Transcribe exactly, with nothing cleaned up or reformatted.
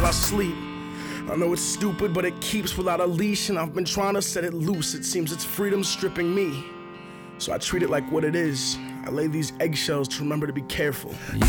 I sleep. I know it's stupid, but it keeps without a leash, and I've been trying to set it loose. It seems it's freedom stripping me, so I treat it like what it is. I lay these eggshells to remember to be careful. You